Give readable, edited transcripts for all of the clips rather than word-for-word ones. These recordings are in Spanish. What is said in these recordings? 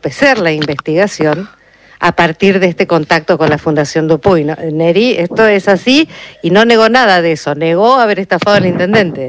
entorpecer la investigación a partir de este contacto con la Fundación Dupuy, ¿no? Neri, esto es así y no negó nada de eso, negó haber estafado al intendente.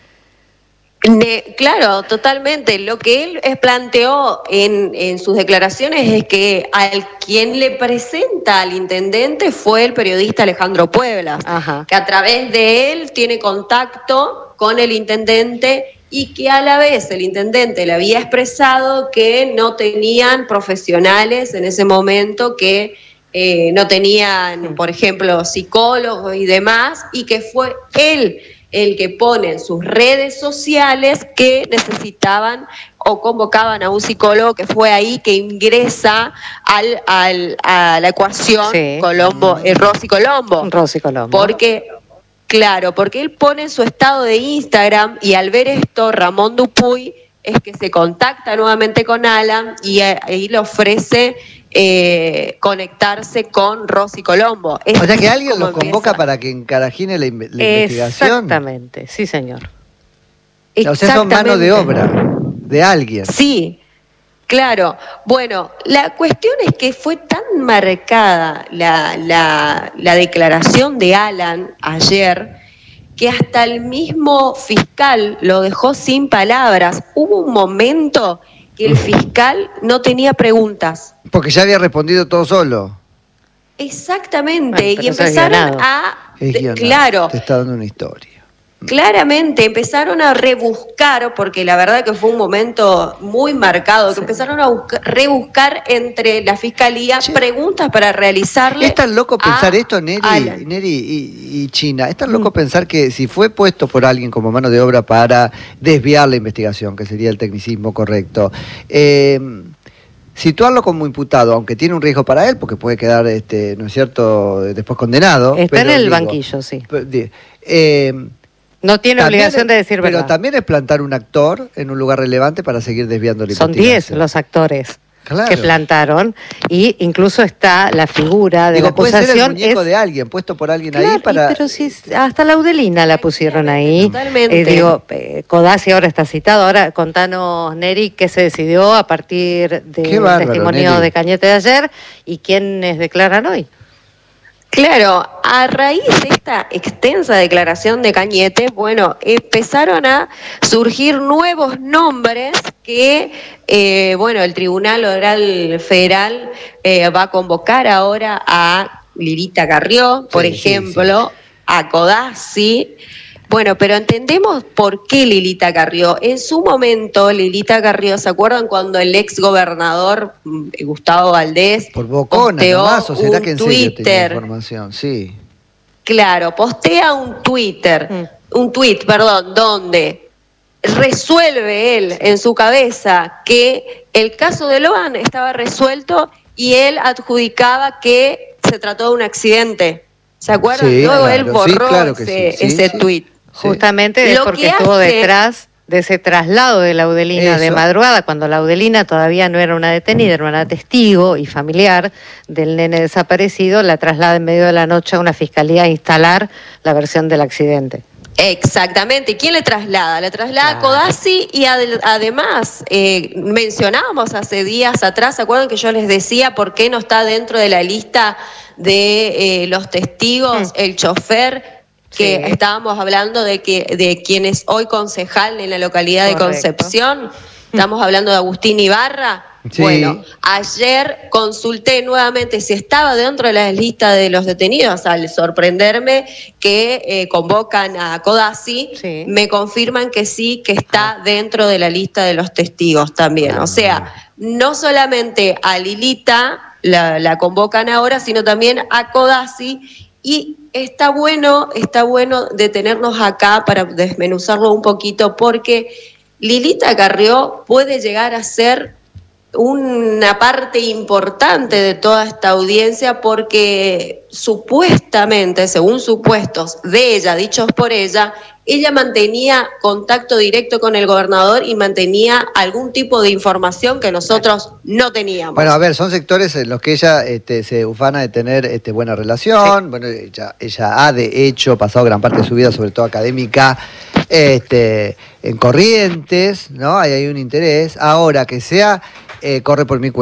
Claro, totalmente. Lo que él planteó en sus declaraciones es que al quien le presenta al intendente fue el periodista Alejandro Pueblas, que a través de él tiene contacto con el intendente y que a la vez el intendente le había expresado que no tenían profesionales en ese momento, que no tenían, por ejemplo, psicólogos y demás, y que fue él el que pone en sus redes sociales que necesitaban o convocaban a un psicólogo, que fue ahí que ingresa a la ecuación Colombo, Rosy Colombo. Rosy Colombo. Porque, claro, porque él pone en su estado de Instagram y al ver esto, Ramón Dupuy es que se contacta nuevamente con Alan y ahí le ofrece conectarse con Rosy Colombo. O sea que alguien lo convoca para que encarajine la investigación. Exactamente, sí señor. O sea, son mano de obra de alguien. Sí, claro. Bueno, la cuestión es que fue tan marcada la declaración de Alan ayer que hasta el mismo fiscal lo dejó sin palabras. Hubo un momento que el fiscal no tenía preguntas. Porque ya había respondido todo solo. Exactamente, y empezaron claro. Te está dando una historia. Claramente empezaron a rebuscar, porque la verdad que fue un momento muy marcado, que empezaron a rebuscar entre la fiscalía preguntas para realizarle. Es tan loco pensar esto, Neri y China. Es tan loco pensar que si fue puesto por alguien como mano de obra para desviar la investigación, que sería el tecnicismo correcto, situarlo como imputado, aunque tiene un riesgo para él, porque puede quedar, ¿no es cierto?, después condenado. Está en el banquillo, sí. No tiene obligación de decir verdad. Pero también es plantar un actor en un lugar relevante para seguir desviando la investigación. Son 10 los actores que plantaron, y incluso está la figura de la acusación. Puede ser el muñeco de alguien, puesto por alguien ahí para... Pero si hasta Laudelina la pusieron ahí. Totalmente. Codazzi ahora está citado. Ahora contanos, Neri, qué se decidió a partir del testimonio de Cañete de ayer y quiénes declaran hoy. Claro, a raíz de esta extensa declaración de Cañete, bueno, empezaron a surgir nuevos nombres que, el Tribunal Oral Federal va a convocar ahora a Lilita Carrió, por ejemplo, a Codazzi. Bueno, pero entendemos por qué Lilita Carrió. En su momento, Lilita Carrió, ¿se acuerdan cuando el ex gobernador Gustavo Valdés por bocona nomás, o será que en serio tenía Twitter, información? Sí. Claro, postea un tweet, donde resuelve él en su cabeza que el caso de Loan estaba resuelto y él adjudicaba que se trató de un accidente. ¿Se acuerdan? Sí, luego él borró ese tweet. Justamente es porque estuvo detrás de ese traslado de Laudelina de madrugada, cuando Laudelina todavía no era una detenida, era una testigo y familiar del nene desaparecido, la traslada en medio de la noche a una fiscalía a instalar la versión del accidente. Exactamente. ¿Quién le traslada? Le traslada a Codazzi y además mencionábamos hace días atrás, ¿se acuerdan que yo les decía por qué no está dentro de la lista de los testigos el chofer? Que estábamos hablando de quien es hoy concejal en la localidad de Concepción. Estamos hablando de Agustín Ibarra. Sí. Bueno, ayer consulté nuevamente si estaba dentro de la lista de los detenidos. Al sorprenderme que convocan a Codazzi, me confirman que sí, que está dentro de la lista de los testigos también. O sea, no solamente a Lilita la convocan ahora, sino también a Codazzi. Y está bueno detenernos acá para desmenuzarlo un poquito, porque Lilita Carrió puede llegar a ser una parte importante de toda esta audiencia, porque supuestamente, según supuestos de ella, dichos por ella mantenía contacto directo con el gobernador y mantenía algún tipo de información que nosotros no teníamos. Bueno, a ver, son sectores en los que ella se ufana de tener buena relación. Bueno, ella ha de hecho pasado gran parte de su vida, sobre todo académica, en Corrientes, ¿no? Ahí hay un interés. Ahora que sea, corre por mi cuenta.